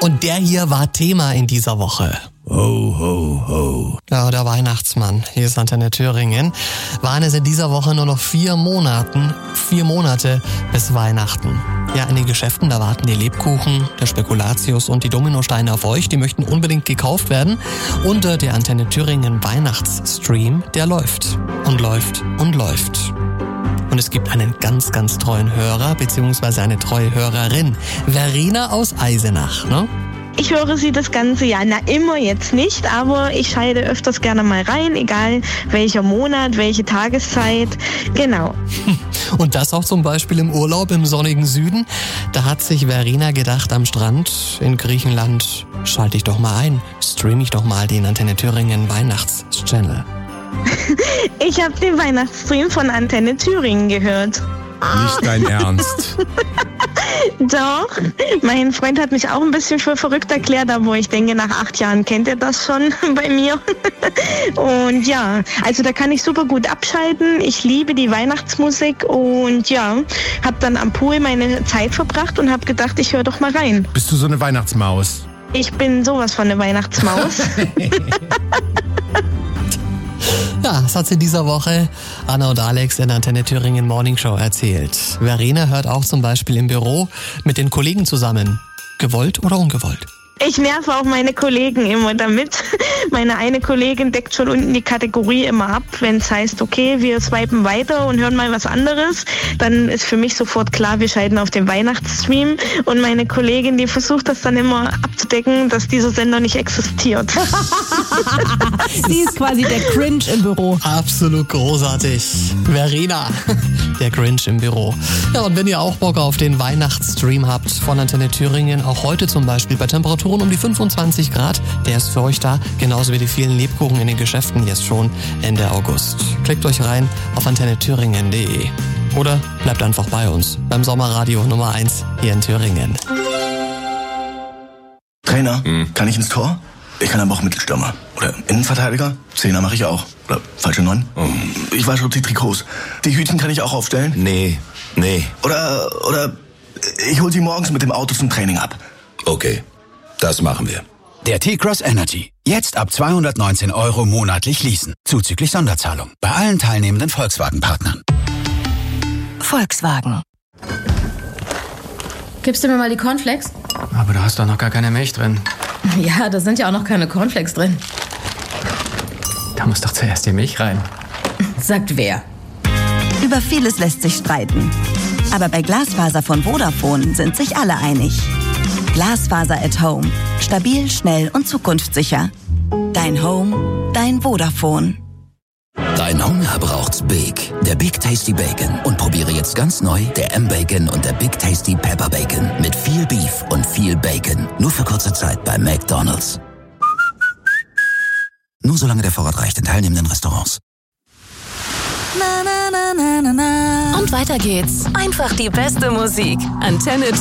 Und der hier war Thema in dieser Woche. Ho, ho, ho. Ja, der Weihnachtsmann. Hier ist Antenne Thüringen. Waren es in dieser Woche nur noch 4 Monate bis Weihnachten. Ja, in den Geschäften, da warten die Lebkuchen, der Spekulatius und die Dominosteine auf euch. Die möchten unbedingt gekauft werden. Und der Antenne Thüringen Weihnachtsstream, der läuft und läuft und läuft. Und es gibt einen ganz, ganz treuen Hörer, beziehungsweise eine treue Hörerin. Verena aus Eisenach, ne? Ich höre sie das ganze Jahr. Na, immer jetzt nicht, aber ich schalte öfters gerne mal rein, egal welcher Monat, welche Tageszeit. Genau. Und das auch zum Beispiel im Urlaub im sonnigen Süden. Da hat sich Verena gedacht, am Strand in Griechenland schalte ich doch mal ein, streame ich doch mal den Antenne Thüringen Weihnachtschannel. Ich habe den Weihnachtsstream von Antenne Thüringen gehört. Nicht dein Ernst. Doch, mein Freund hat mich auch ein bisschen für verrückt erklärt, aber ich denke, nach 8 Jahren kennt er das schon bei mir. Und ja, also da kann ich super gut abschalten. Ich liebe die Weihnachtsmusik und ja, habe dann am Pool meine Zeit verbracht und habe gedacht, ich höre doch mal rein. Bist du so eine Weihnachtsmaus? Ich bin sowas von eine Weihnachtsmaus. Ja, das hat sie dieser Woche Anna und Alex in der Antenne Thüringen Morning Show erzählt. Verena hört auch zum Beispiel im Büro mit den Kollegen zusammen. Gewollt oder ungewollt? Ich nerve auch meine Kollegen immer damit. Meine eine Kollegin deckt schon unten die Kategorie immer ab, wenn es heißt, okay, wir swipen weiter und hören mal was anderes. Dann ist für mich sofort klar, wir schalten auf den Weihnachtsstream. Und meine Kollegin, die versucht das dann immer abzudecken, dass dieser Sender nicht existiert. Sie ist quasi der Grinch im Büro. Absolut großartig. Verena, der Grinch im Büro. Ja, und wenn ihr auch Bock auf den Weihnachtsstream habt von Antenne Thüringen, auch heute zum Beispiel bei Temperaturen um die 25 Grad, der ist für euch da, genauso wie die vielen Lebkuchen in den Geschäften jetzt schon Ende August. Klickt euch rein auf antennethüringen.de oder bleibt einfach bei uns beim Sommerradio Nummer 1 hier in Thüringen. Trainer, kann ich ins Tor? Ich kann aber auch Mittelstürmer. Oder Innenverteidiger? Zehner mache ich auch. Oder falsche 9? Ich wasche die Trikots. Die Hütchen kann ich auch aufstellen? Nee. Oder ich hol sie morgens mit dem Auto zum Training ab. Okay, das machen wir. Der T-Cross Energy. Jetzt ab 219 € monatlich leasen. Zuzüglich Sonderzahlung. Bei allen teilnehmenden Volkswagen-Partnern. Volkswagen. Gibst du mir mal die Cornflakes? Aber da hast doch noch gar keine Milch drin. Ja, da sind ja auch noch keine Cornflakes drin. Da muss doch zuerst die Milch rein. Sagt wer? Über vieles lässt sich streiten. Aber bei Glasfaser von Vodafone sind sich alle einig. Glasfaser at Home. Stabil, schnell und zukunftssicher. Dein Home, dein Vodafone. Dein Hunger braucht's Big. Der Big Tasty Bacon. Und probiere jetzt ganz neu der M-Bacon und der Big Tasty Pepper Bacon. Mit viel Beef und viel Bacon. Nur für kurze Zeit bei McDonald's. Nur solange der Vorrat reicht in teilnehmenden Restaurants. Na, na, na, na, na, na. Und weiter geht's. Einfach die beste Musik. Antenne